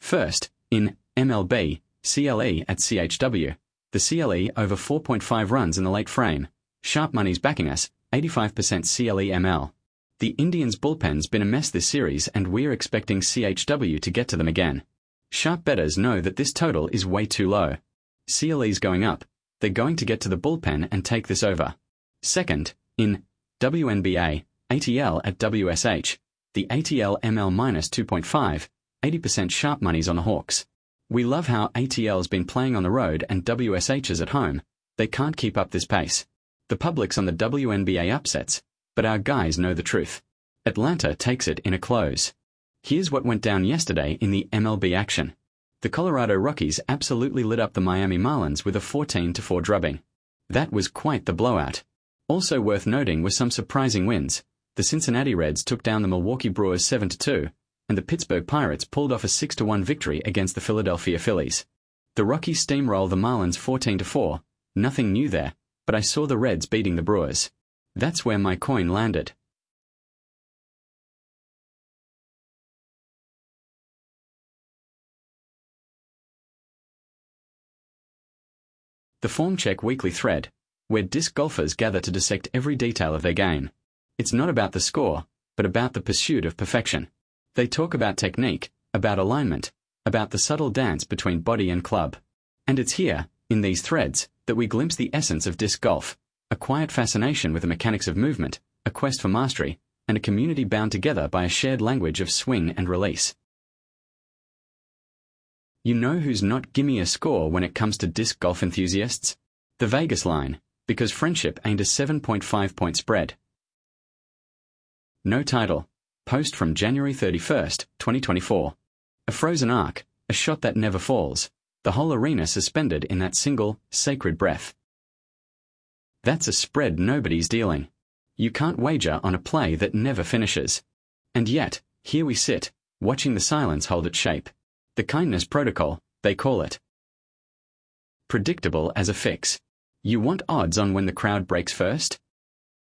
First, in MLB, CLE at CHW. The CLE over 4.5 runs in the late frame. Sharp money's backing us, 85% CLE ML. The Indians' bullpen's been a mess this series and we're expecting CHW to get to them again. Sharp bettors know that this total is way too low. CLE's going up. They're going to get to the bullpen and take this over. Second, in WNBA, ATL at WSH. The ATL ML minus 2.5, 80% sharp money's on the Hawks. We love how ATL's been playing on the road and WSH is at home. They can't keep up this pace. The public's on the WNBA upsets, but our guys know the truth. Atlanta takes it in a close. Here's what went down yesterday in the MLB action. The Colorado Rockies absolutely lit up the Miami Marlins with a 14-4 drubbing. That was quite the blowout. Also worth noting were some surprising wins. The Cincinnati Reds took down the Milwaukee Brewers 7-2, and the Pittsburgh Pirates pulled off a 6-1 victory against the Philadelphia Phillies. The Rockies steamrolled the Marlins 14-4, nothing new there, but I saw the Reds beating the Brewers. That's where my coin landed. The Form Check weekly thread, where disc golfers gather to dissect every detail of their game. It's not about the score, but about the pursuit of perfection. They talk about technique, about alignment, about the subtle dance between body and club. And it's here, in these threads, that we glimpse the essence of disc golf, a quiet fascination with the mechanics of movement, a quest for mastery, and a community bound together by a shared language of swing and release. You know who's not gimme a score when it comes to disc golf enthusiasts? The Vegas line, because friendship ain't a 7.5-point spread. No title. Post from January 31st, 2024. A frozen arc, a shot that never falls, the whole arena suspended in that single, sacred breath. That's a spread nobody's dealing. You can't wager on a play that never finishes. And yet, here we sit, watching the silence hold its shape. The kindness protocol, they call it. Predictable as a fix. You want odds on when the crowd breaks first?